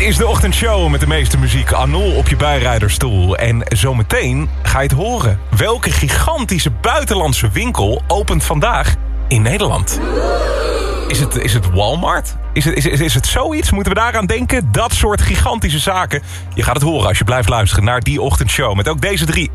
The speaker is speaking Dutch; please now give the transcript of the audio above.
is de ochtendshow met de meeste muziek. Anul op je bijrijderstoel. En zometeen ga je het horen. Welke gigantische buitenlandse winkel opent vandaag in Nederland? Is het Walmart? Is het zoiets? Moeten we daaraan denken? Dat soort gigantische zaken. Je gaat het horen als je blijft luisteren naar die ochtendshow. Met ook deze 3